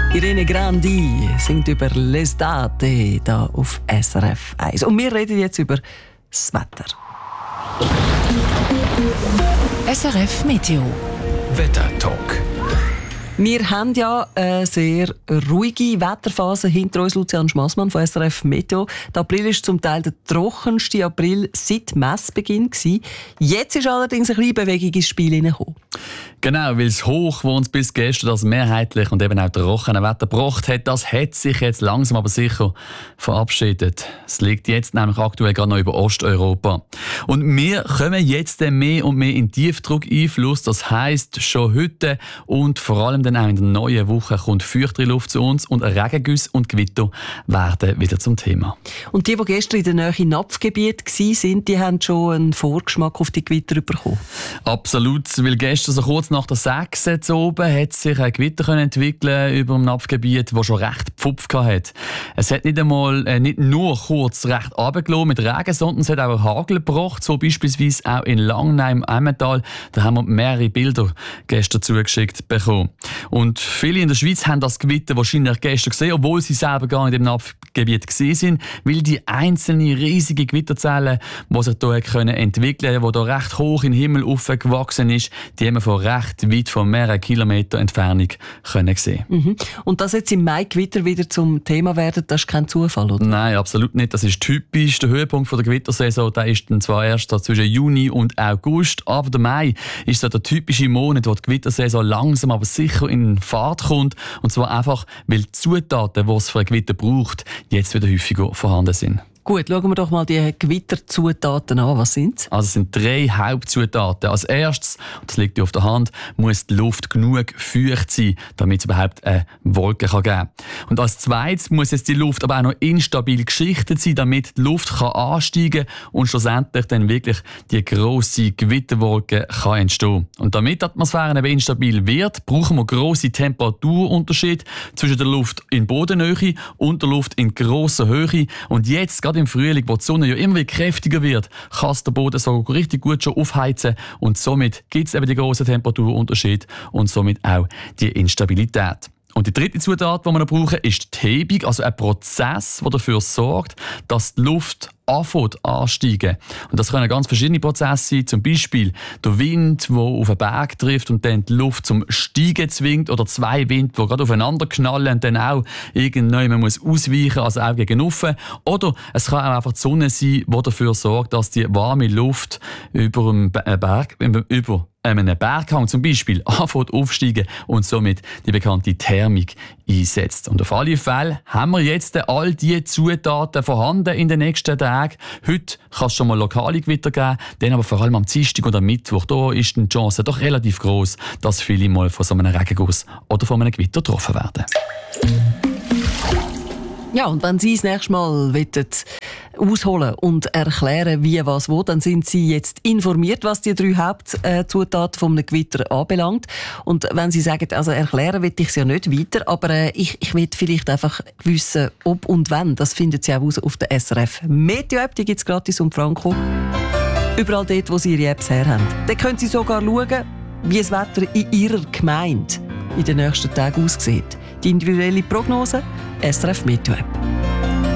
Irene Grandi singt über «L'estate» hier auf SRF 1. Und wir reden jetzt über das Wetter. SRF Meteo. Wettertalk. Wir haben ja eine sehr ruhige Wetterphase hinter uns. Lucian Schmassmann von SRF Meteo. Der April war zum Teil der trockenste April seit Messbeginn. Jetzt ist allerdings eine kleine Bewegung ins Spiel hineingekommen. Genau, weil das Hoch, das uns bis gestern das mehrheitlich und eben auch trockene Wetter gebracht hat, das hat sich jetzt langsam aber sicher verabschiedet. Es liegt jetzt nämlich aktuell gerade noch über Osteuropa. Und wir kommen jetzt mehr und mehr in Tiefdruckeinfluss. Das heisst, schon heute und vor allem dann auch in der neuen Woche kommt feuchtere Luft zu uns und Regengüsse und Gewitter werden wieder zum Thema. Und die gestern in der Nähe Napfgebiet waren, die haben schon einen Vorgeschmack auf die Gewitter bekommen. Absolut, weil gestern so kurz nach der 6 jetzt oben hat sich ein Gewitter entwickeln über dem Napfgebiet, das schon recht Pfupf hatte. Es hat nicht nur kurz recht runtergelassen mit Regen, sondern es hat auch Hagel gebracht, so beispielsweise auch in Langnau im Emmental. Da haben wir mehrere Bilder gestern zugeschickt bekommen. Und viele in der Schweiz haben das Gewitter wahrscheinlich gestern gesehen, obwohl sie selber gar nicht im Napfgebiet gesehen sind, weil die einzelnen riesigen Gewitterzellen, die sich hier entwickeln können, die hier recht hoch in den Himmel aufgewachsen ist, die haben wir von recht weit, von mehreren Kilometern Entfernung sehen. Mhm. Und dass jetzt im Mai Gewitter wieder zum Thema werden, das ist kein Zufall, oder? Nein, absolut nicht. Das ist typisch. Der Höhepunkt der Gewittersaison, der ist dann zwar erst zwischen Juni und August, aber der Mai ist so der typische Monat, wo die Gewittersaison langsam aber sicher in Fahrt kommt. Und zwar einfach, weil die Zutaten, die es für ein Gewitter braucht, jetzt wieder häufiger vorhanden sind. Gut, schauen wir doch mal die Gewitterzutaten an. Was sind es? Also es sind 3 Hauptzutaten. Als erstes, das liegt ja auf der Hand, muss die Luft genug feucht sein, damit es überhaupt eine Wolke geben kann. Und als zweites muss jetzt die Luft aber auch noch instabil geschichtet sein, damit die Luft ansteigen kann und schlussendlich dann wirklich die grosse Gewitterwolke kann entstehen. Und damit die Atmosphäre eben instabil wird, brauchen wir grosse Temperaturunterschiede zwischen der Luft in Bodennähe und der Luft in grosser Höhe. Und jetzt, gerade im Frühling, wo die Sonne ja immer wieder kräftiger wird, kann es der Boden so richtig gut schon aufheizen und somit gibt es eben die grossen Temperaturunterschiede und somit auch die Instabilität. Und die dritte Zutat, die wir noch brauchen, ist die Hebung, also ein Prozess, der dafür sorgt, dass die Luft anfängt ansteigen. Und das können ganz verschiedene Prozesse sein, zum Beispiel der Wind, der auf einen Berg trifft und dann die Luft zum Steigen zwingt, oder 2 Winde, die gerade aufeinander knallen und dann auch irgendjemand muss ausweichen, also auch gegen offen. Oder es kann auch einfach die Sonne sein, die dafür sorgt, dass die warme Luft über einem Berghang zum Beispiel anfängt aufsteigen und somit die bekannte Thermik einsetzt. Und auf alle Fälle haben wir jetzt all diese Zutaten vorhanden in den nächsten Tagen. Heute kann es schon mal lokale Gewitter geben, dann aber vor allem am Dienstag und am Mittwoch. Da ist die Chance doch relativ groß, dass viele mal von so einem Regenguss oder von einem Gewitter getroffen werden. Ja, und wenn Sie das nächste Mal ausholen und erklären, wie, was, wo, dann sind Sie jetzt informiert, was die 3 Hauptzutaten von einem Gewitter anbelangt. Und wenn Sie sagen, also erklären will ich es ja nicht weiter, aber ich will vielleicht einfach wissen, ob und wann, das finden Sie auch raus auf der SRF Meteo-App, die gibt es gratis und franko. Überall dort, wo Sie Ihre Apps her haben. Dann können Sie sogar schauen, wie das Wetter in Ihrer Gemeinde in den nächsten Tagen aussieht. Die individuelle Prognose, SRF Meteo-App.